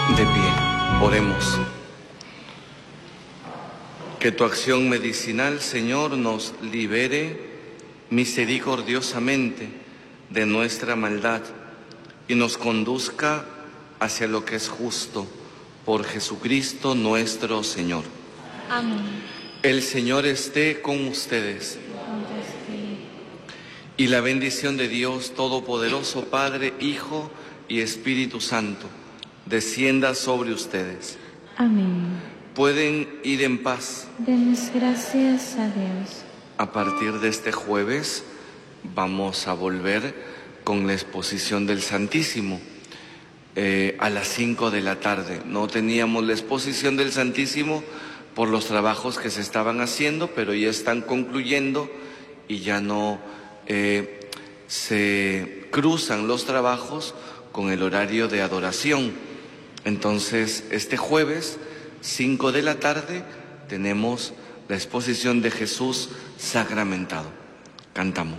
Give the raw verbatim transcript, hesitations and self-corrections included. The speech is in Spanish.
De pie, oremos. Que tu acción medicinal, Señor, nos libere misericordiosamente de nuestra maldad y nos conduzca hacia lo que es justo, por Jesucristo nuestro Señor. Amén. El Señor esté con ustedes. Y la bendición de Dios Todopoderoso, Padre, Hijo y Espíritu Santo, descienda sobre ustedes. Amén. Pueden ir en paz. Demos gracias a Dios. A partir de este jueves vamos a volver con la exposición del Santísimo eh, a las cinco de la tarde. No teníamos la exposición del Santísimo por los trabajos que se estaban haciendo, pero ya están concluyendo y ya no eh, se cruzan los trabajos con el horario de adoración. Entonces, este jueves, cinco de la tarde, tenemos la exposición de Jesús sacramentado. Cantamos.